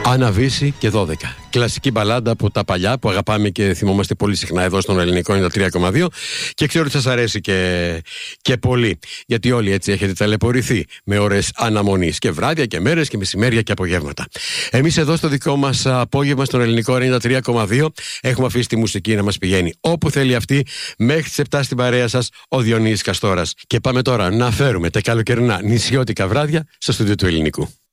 Αναβίση και 12. Κλασική μπαλάντα από τα παλιά που αγαπάμε και θυμόμαστε πολύ συχνά εδώ στον Ελληνικό 93,2 και ξέρω ότι σας αρέσει και πολύ. Γιατί όλοι έτσι έχετε ταλαιπωρηθεί με ώρες αναμονής και βράδια και μέρες και μεσημέρια και απογεύματα. Εμείς εδώ στο δικό μας απόγευμα στον Ελληνικό 93,2 έχουμε αφήσει τη μουσική να μας πηγαίνει όπου θέλει αυτή μέχρι τις 7 στην παρέα σας ο Διονύσης Καστόρας. Και πάμε τώρα να φέρουμε τα καλοκαιρινά νησιώτικα βράδια στο στούντιο του Ελληνικού.